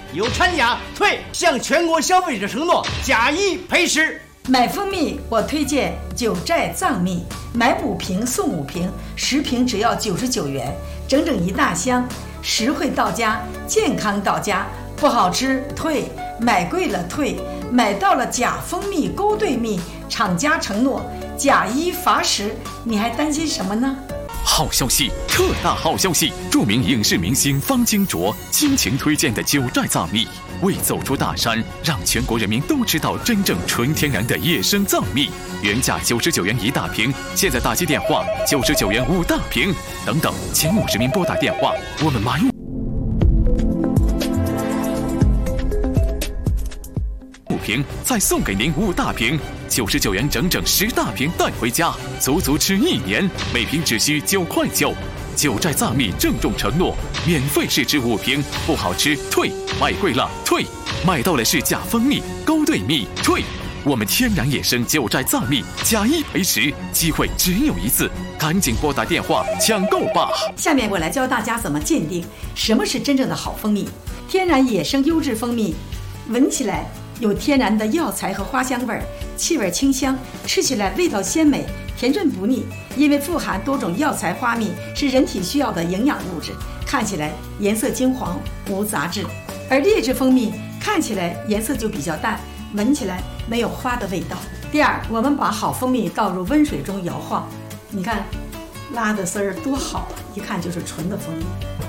有掺假退，向全国消费者承诺假一赔10。 买蜂蜜我推荐九寨藏蜜，买5瓶送5瓶，10瓶只要99元，整整1大箱，实惠到家，健康到家。不好吃退，买贵了退，买到了假蜂蜜、勾兑蜜，厂家承诺假1罚10，你还担心什么呢？ 好消息，特大好消息！著名影视明星方金卓倾情推荐的九寨藏蜜，为走出大山，让全国人民都知道真正纯天然的野生藏蜜。原价99元1大瓶，现在打击电话99元5大瓶，等等，前50名拨打电话，我们买5瓶，再送给您5大瓶，99元整整10大瓶带回家，足足吃1年，每瓶只需9块9。九寨藏蜜郑重承诺，免费试吃5瓶，不好吃退，买贵了退，买到了是假蜂蜜、勾兑蜜退。我们天然野生九寨藏蜜，假1赔10，机会只有一次，赶紧拨打电话抢购吧！ 下面我来教大家怎么鉴定什么是真正的好蜂蜜。天然野生优质蜂蜜，闻起来有天然的药材和花香味，气味清香，吃起来味道鲜美，甜润不腻。因为富含多种药材花蜜，是人体需要的营养物质，看起来颜色金黄，无杂质。而劣质蜂蜜看起来颜色就比较淡，闻起来没有花的味道。第二，我们把好蜂蜜倒入温水中摇晃，你看拉的丝儿多好，一看就是纯的蜂蜜。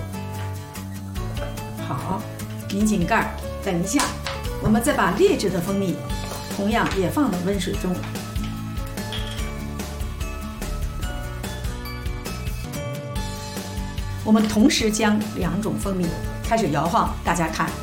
好，拧紧盖儿，等一下我们再把劣质的蜂蜜同样也放到温水中。我们同时将2种蜂蜜开始摇晃，大家看。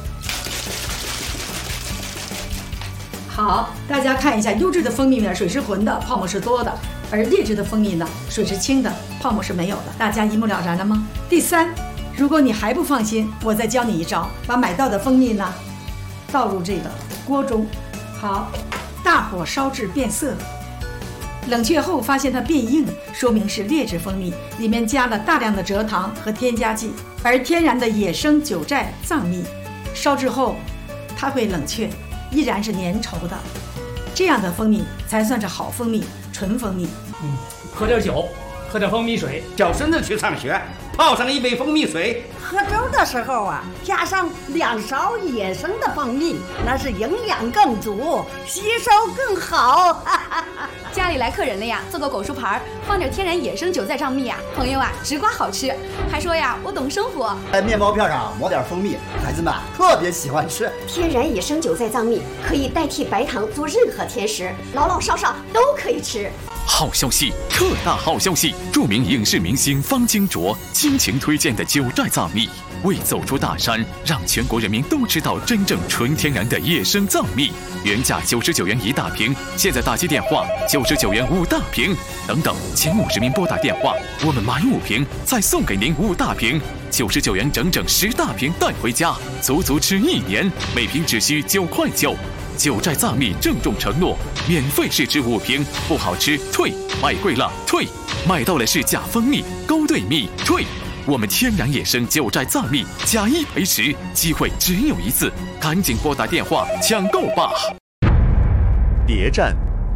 好，大家看一下，优质的蜂蜜呢，水是浑的，泡沫是多的；而劣质的蜂蜜呢，水是清的，泡沫是没有的。大家一目了然了吗？第三，如果你还不放心，我再教你一招，把买到的蜂蜜呢倒入这个锅中，好，大火烧至变色，冷却后发现它变硬，说明是劣质蜂蜜，里面加了大量的蔗糖和添加剂。而天然的野生九寨藏蜜，烧制后它会冷却，依然是粘稠的，这样的蜂蜜才算是好蜂蜜，纯蜂蜜。 喝点酒，喝点蜂蜜水， 叫孙子去上学，泡上一杯蜂蜜水。 喝粥的时候啊，加上2勺野生的蜂蜜，那是营养更足，吸收更好。 家里来客人了呀，做个果蔬盘，放点天然野生九寨藏蜜呀，朋友啊直刮好吃，还说呀我懂生活。 在面包片上抹点蜂蜜，孩子们特别喜欢吃。 天然野生九寨藏蜜可以代替白糖做任何甜食，老老少少都可以吃。 好消息，特大好消息！著名影视明星方金卓倾情推荐的九寨藏蜜，为走出大山，让全国人民都知道真正纯天然的野生藏蜜。原价99元1大瓶，现在打击电话99元5大瓶，等等，前50名拨打电话，我们买5瓶，再送给您5大瓶，99元整整10大瓶带回家，足足吃1年，每瓶只需9块9。九寨藏蜜郑重承诺，免费试吃5瓶，不好吃退，买贵了退，买到了是假蜂蜜、勾兑蜜退。我们天然野生九寨藏蜜，假1赔10，机会只有一次，赶紧拨打电话抢购吧！ 谍战、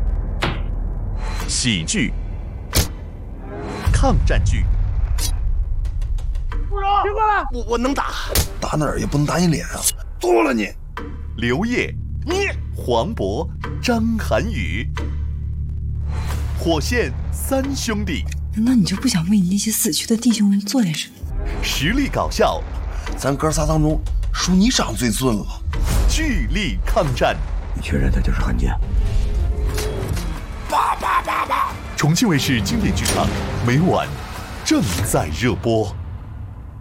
喜剧、抗战剧。 部长，别过来！ 我能打， 打哪儿也不能打你脸啊！剁了你！ 刘烨、黄渤、张涵予，火线3兄弟。 难道你就不想为你那些死去的弟兄们做点什么？ 实力搞笑， 咱哥仨当中，属你长最俊了。 巨力抗战， 你确认他就是汉奸？ 重庆卫视经典剧场，每晚正在热播。